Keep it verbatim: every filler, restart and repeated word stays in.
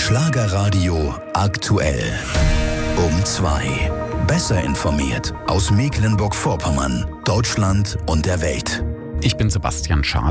Schlagerradio aktuell. Um zwei. Besser informiert aus Mecklenburg-Vorpommern, Deutschland und der Welt. Ich bin Sebastian Schad.